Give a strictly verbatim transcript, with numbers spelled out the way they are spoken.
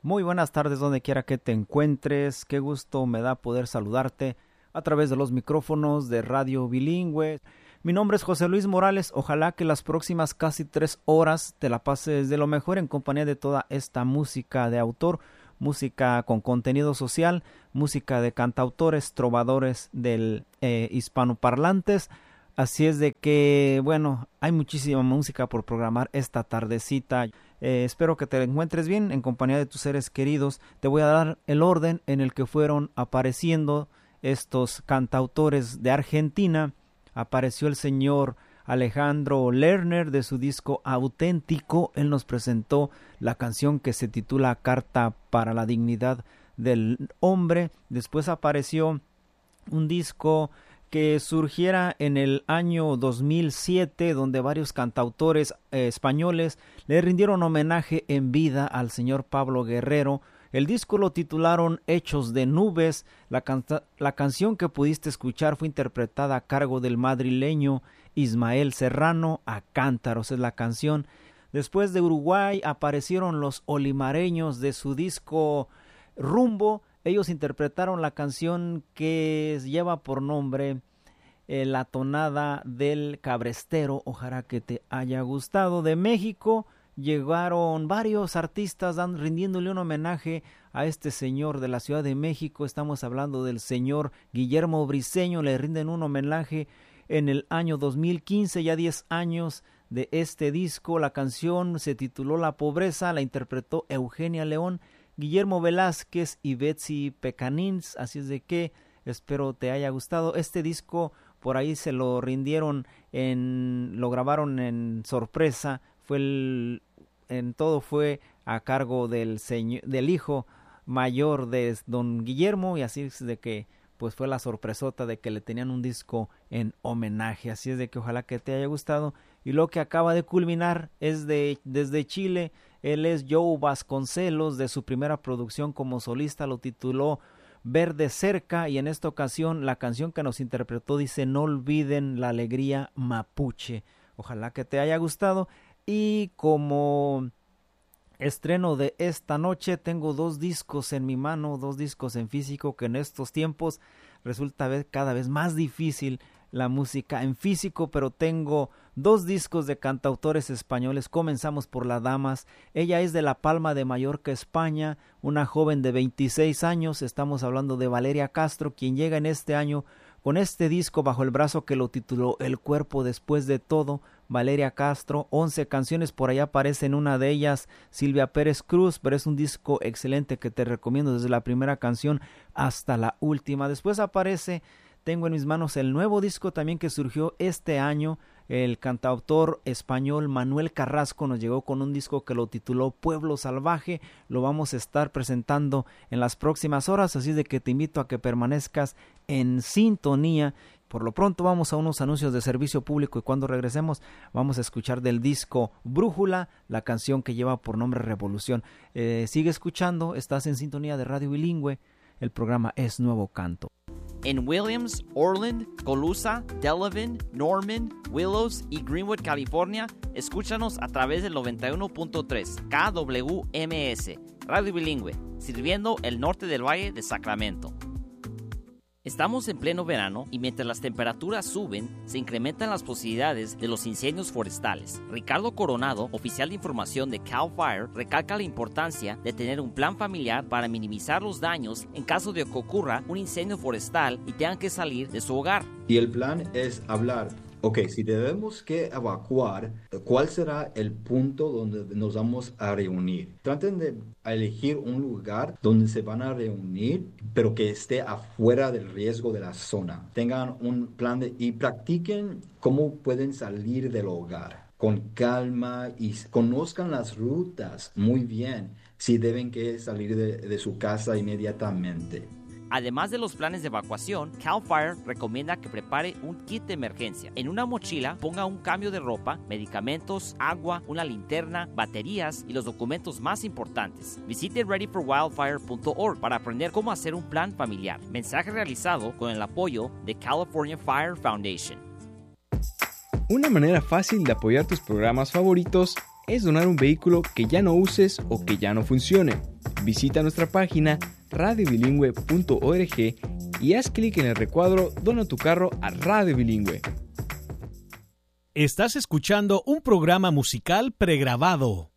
Muy buenas tardes donde quiera que te encuentres, qué gusto me da poder saludarte a través de los micrófonos de Radio Bilingüe. Mi nombre es José Luis Morales, ojalá que las próximas casi tres horas te la pases de lo mejor en compañía de toda esta música de autor, música con contenido social, música de cantautores, trovadores del eh, hispanoparlantes. Así es de que, bueno, hay muchísima música por programar esta tardecita. Eh, espero que te encuentres bien en compañía de tus seres queridos. Te voy a dar el orden en el que fueron apareciendo estos cantautores de Argentina. Apareció el señor Alejandro Lerner de su disco Auténtico. Él nos presentó la canción que se titula Carta para la Dignidad del Hombre. Después apareció un disco que surgiera en el año dos mil siete, donde varios cantautores eh, españoles le rindieron homenaje en vida al señor Pablo Guerrero. El disco lo titularon Hechos de Nubes. La, canta- la canción que pudiste escuchar fue interpretada a cargo del madrileño Ismael Serrano. A cántaros es la canción. Después de Uruguay aparecieron los olimareños de su disco Rumbo. Ellos interpretaron la canción que lleva por nombre eh, La tonada del cabrestero. Ojalá que te haya gustado. De México llegaron varios artistas dan, rindiéndole un homenaje a este señor de la Ciudad de México. Estamos hablando del señor Guillermo Briceño. Le rinden un homenaje en el año dos mil quince, ya diez años de este disco. La canción se tituló La Pobreza, la interpretó Eugenia León, Guillermo Velázquez y Betsy Pecanins. Así es de que espero te haya gustado. Este disco por ahí se lo rindieron, en, lo grabaron en sorpresa. Fue el, en todo fue a cargo del señor, del hijo mayor de don Guillermo, y así es de que pues fue la sorpresota de que le tenían un disco en homenaje. Así es de que ojalá que te haya gustado. Y lo que acaba de culminar es de desde Chile. Él es Joe Vasconcelos. De su primera producción como solista lo tituló Ver de Cerca, y en esta ocasión la canción que nos interpretó dice No olviden la alegría mapuche. Ojalá que te haya gustado. Y como estreno de esta noche tengo dos discos en mi mano, dos discos en físico, que en estos tiempos resulta cada vez más difícil la música en físico, pero tengo dos discos de cantautores españoles. Comenzamos por La Damas. Ella es de La Palma de Mallorca, España, una joven de veintiséis años. Estamos hablando de Valeria Castro, quien llega en este año con este disco bajo el brazo que lo tituló El cuerpo después de todo. Valeria Castro, once canciones, por allá aparecen una de ellas Silvia Pérez Cruz, pero es un disco excelente que te recomiendo desde la primera canción hasta la última. Después aparece, tengo en mis manos el nuevo disco también que surgió este año. El cantautor español Manuel Carrasco nos llegó con un disco que lo tituló Pueblo Salvaje. Lo vamos a estar presentando en las próximas horas, así de que te invito a que permanezcas en sintonía. Por lo pronto vamos a unos anuncios de servicio público y cuando regresemos vamos a escuchar del disco Brújula, la canción que lleva por nombre Revolución. Eh, sigue escuchando, estás en sintonía de Radio Bilingüe, el programa es Nuevo Canto. En Williams, Orland, Colusa, Delavan, Norman, Willows y Greenwood, California, escúchanos a través del noventa y uno punto tres K W M S, Radio Bilingüe, sirviendo el norte del Valle de Sacramento. Estamos en pleno verano y mientras las temperaturas suben, se incrementan las posibilidades de los incendios forestales. Ricardo Coronado, oficial de información de CAL FIRE, recalca la importancia de tener un plan familiar para minimizar los daños en caso de que ocurra un incendio forestal y tengan que salir de su hogar. Y el plan es hablar. Ok, si debemos que evacuar, ¿cuál será el punto donde nos vamos a reunir? Traten de elegir un lugar donde se van a reunir, pero que esté afuera del riesgo de la zona. Tengan un plan de, y practiquen cómo pueden salir del hogar con calma y conozcan las rutas muy bien si deben que salir de, de su casa inmediatamente. Además de los planes de evacuación, CAL FIRE recomienda que prepare un kit de emergencia. En una mochila ponga un cambio de ropa, medicamentos, agua, una linterna, baterías y los documentos más importantes. Visite ready for wildfire punto org para aprender cómo hacer un plan familiar. Mensaje realizado con el apoyo de California Fire Foundation. Una manera fácil de apoyar tus programas favoritos es donar un vehículo que ya no uses o que ya no funcione. Visita nuestra página radio bilingüe punto org y haz clic en el recuadro Dona tu carro a Radio Bilingüe. Estás escuchando un programa musical pregrabado.